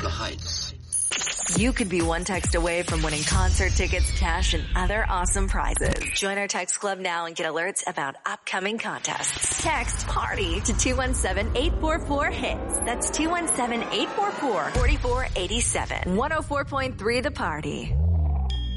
the Heights. You could be one text away from winning concert tickets, cash, and other awesome prizes. Join our text club now and get alerts about upcoming contests. Text PARTY to 217-844-HITS. That's 217-844-4487. 104.3 The Party.